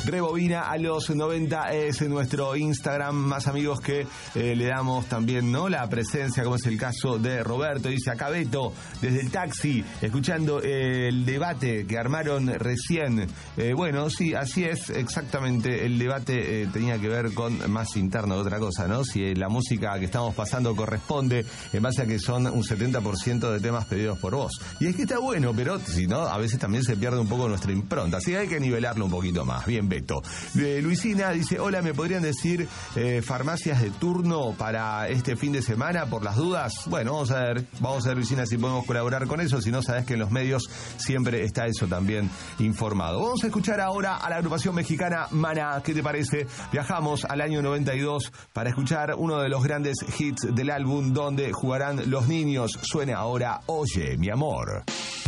Rebobina a los 90 es nuestro Instagram. Más amigos que le damos también, ¿no?, la presencia, como es el caso de Roberto. Dice acá Beto, desde el taxi, escuchando el debate que armaron recién. Bueno, sí, así es, exactamente. El debate tenía que ver con más interno de otra cosa, ¿no? Si la música que estamos pasando corresponde, en base a que son un 70% de temas pedidos por vos. Y es que está bueno, pero si no, a veces también se pierde un poco nuestra impronta. Así que hay que nivelarlo un poquito más. Bien, Beto. Luisina dice, hola, ¿me podrían decir farmacias de turno para este fin de semana por las dudas? Bueno, vamos a ver, Luisina, si podemos colaborar con eso. Si no, sabes que en los medios siempre está eso también informado. Vamos a escuchar ahora a la agrupación mexicana Maná. ¿Qué te parece? Viajamos al año 92 para escuchar uno de los grandes hits del álbum donde jugarán los niños. Suena ahora Oye, mi amor.